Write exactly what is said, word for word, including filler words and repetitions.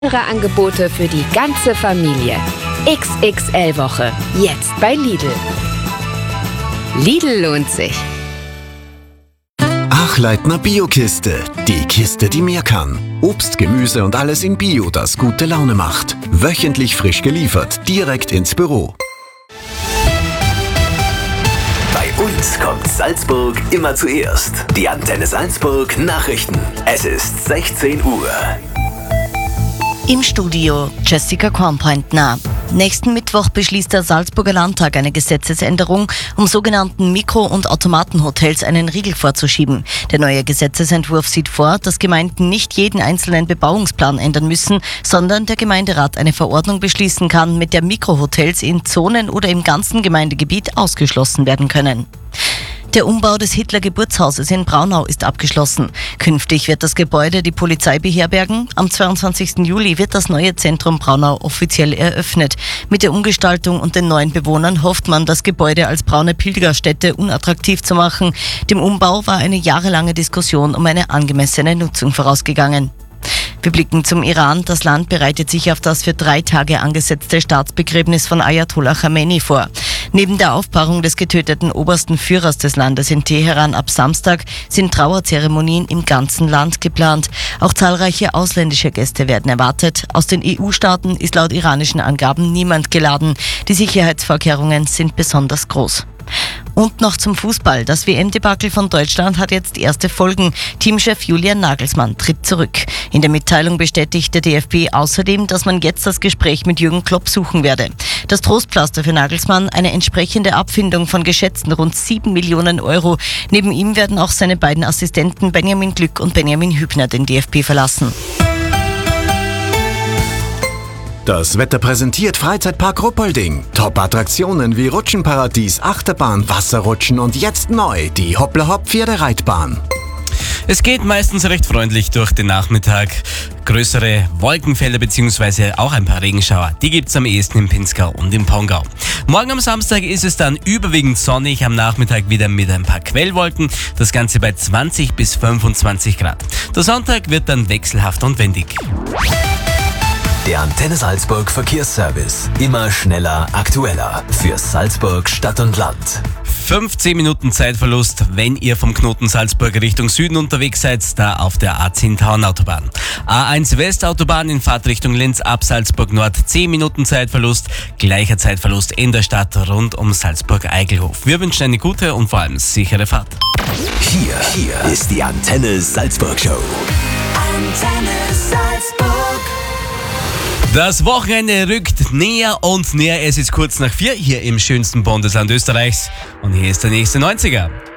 Angebote für die ganze Familie. X X L-Woche. Jetzt bei Lidl. Lidl lohnt sich. Achleitner Bio-Kiste. Die Kiste, die mehr kann. Obst, Gemüse und alles in Bio, das gute Laune macht. Wöchentlich frisch geliefert, direkt ins Büro. Bei uns kommt Salzburg immer zuerst. Die Antenne Salzburg Nachrichten. Es ist sechzehn Uhr. Im Studio Jessica Kornpointner. Nächsten Mittwoch beschließt der Salzburger Landtag eine Gesetzesänderung, um sogenannten Mikro- und Automatenhotels einen Riegel vorzuschieben. Der neue Gesetzesentwurf sieht vor, dass Gemeinden nicht jeden einzelnen Bebauungsplan ändern müssen, sondern der Gemeinderat eine Verordnung beschließen kann, mit der Mikrohotels in Zonen oder im ganzen Gemeindegebiet ausgeschlossen werden können. Der Umbau des Hitler-Geburtshauses in Braunau ist abgeschlossen. Künftig wird das Gebäude die Polizei beherbergen. Am zweiundzwanzigsten Juli wird das neue Zentrum Braunau offiziell eröffnet. Mit der Umgestaltung und den neuen Bewohnern hofft man, das Gebäude als braune Pilgerstätte unattraktiv zu machen. Dem Umbau war eine jahrelange Diskussion um eine angemessene Nutzung vorausgegangen. Wir blicken zum Iran. Das Land bereitet sich auf das für drei Tage angesetzte Staatsbegräbnis von Ayatollah Khamenei vor. Neben der Aufbahrung des getöteten obersten Führers des Landes in Teheran ab Samstag sind Trauerzeremonien im ganzen Land geplant. Auch zahlreiche ausländische Gäste werden erwartet. Aus den E U-Staaten ist laut iranischen Angaben niemand geladen. Die Sicherheitsvorkehrungen sind besonders groß. Und noch zum Fußball. Das W M-Debakel von Deutschland hat jetzt erste Folgen. Teamchef Julian Nagelsmann tritt zurück. In der Mitteilung bestätigt der D F B außerdem, dass man jetzt das Gespräch mit Jürgen Klopp suchen werde. Das Trostpflaster für Nagelsmann, eine entsprechende Abfindung von geschätzten rund sieben Millionen Euro. Neben ihm werden auch seine beiden Assistenten Benjamin Glück und Benjamin Hübner den D F B verlassen. Das Wetter präsentiert Freizeitpark Ruppolding. Top-Attraktionen wie Rutschenparadies, Achterbahn, Wasserrutschen und jetzt neu die Hoppla-Hopp-Pferdereitbahn. Es geht meistens recht freundlich durch den Nachmittag. Größere Wolkenfelder bzw. auch ein paar Regenschauer, die gibt's am ehesten im Pinzgau und im Pongau. Morgen am Samstag ist es dann überwiegend sonnig, am Nachmittag wieder mit ein paar Quellwolken, das Ganze bei zwanzig bis fünfundzwanzig Grad. Der Sonntag wird dann wechselhaft und windig. Der Antenne Salzburg Verkehrsservice. Immer schneller, aktueller. Für Salzburg Stadt und Land. fünfzehn Minuten Zeitverlust, wenn ihr vom Knoten Salzburg Richtung Süden unterwegs seid, da auf der A zehn Tauernautobahn. A eins Westautobahn in Fahrtrichtung Linz ab Salzburg Nord, zehn Minuten Zeitverlust. Gleicher Zeitverlust in der Stadt rund um Salzburg-Eigelhof. Wir wünschen eine gute und vor allem sichere Fahrt. Hier, hier ist die Antenne Salzburg Show. Antenne Salzburg. Das Wochenende rückt näher und näher. Es ist kurz nach vier hier im schönsten Bundesland Österreichs. Und hier ist der nächste neunziger.